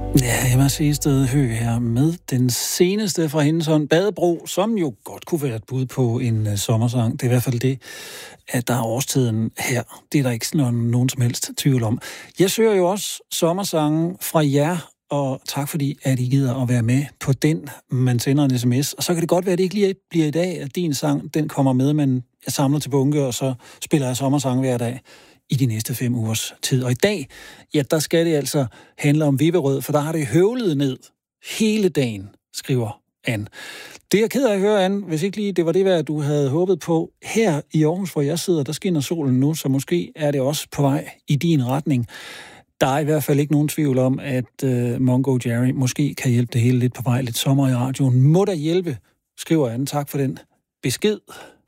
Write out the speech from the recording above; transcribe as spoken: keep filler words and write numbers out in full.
Ja, Emma Seested Høgh her med den seneste fra hendes hånd, Badebro, som jo godt kunne være et bud på en uh, sommersang. Det er i hvert fald det, at der er årstiden her. Det er der ikke sådan nogen som helst tvivl om. Jeg søger jo også sommersangen fra jer, og tak fordi, at I gider at være med på den. Man sender en sms, og så kan det godt være, at det ikke lige bliver i dag, at din sang den kommer med, men jeg samler til bunke, og så spiller jeg sommersang hver dag i de næste fem ugers tid. Og i dag, ja, der skal det altså handle om Vipperød, for der har det høvlet ned hele dagen, skriver Ann. Det er jeg ked af at høre, Ann, hvis ikke lige det var det, hvad du havde håbet på. Her i Aarhus, hvor jeg sidder, der skinner solen nu, så måske er det også på vej i din retning. Der er i hvert fald ikke nogen tvivl om, at uh, Mongo Jerry måske kan hjælpe det hele lidt på vej. Lidt sommer i radioen må der hjælpe, skriver Ann. Tak for den besked.